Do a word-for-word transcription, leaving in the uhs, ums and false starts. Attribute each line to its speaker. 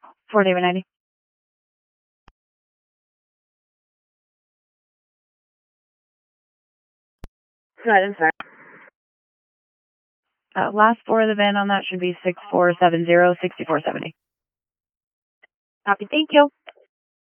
Speaker 1: Fort David ninety.
Speaker 2: Right, I'm sorry.
Speaker 1: Uh, last four of the V I N on that should be six four seven zero, six four seven zero.
Speaker 2: Copy, thank you.